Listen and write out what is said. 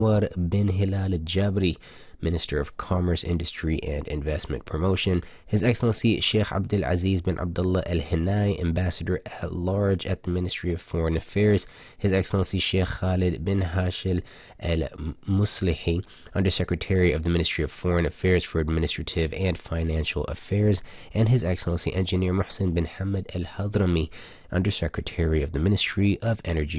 Anwar bin Hilal al-Jabri, Minister of Commerce, Industry and Investment Promotion, His Excellency Sheikh Abdul Aziz bin Abdullah Al-Hinai, Ambassador at Large at the Ministry of Foreign Affairs, His Excellency Sheikh Khalid bin Hashil Al-Muslihi, Undersecretary of the Ministry of Foreign Affairs for Administrative and Financial Affairs, and His Excellency Engineer Muhsin bin Hamad Al-Hadrami, Undersecretary of the Ministry of Energy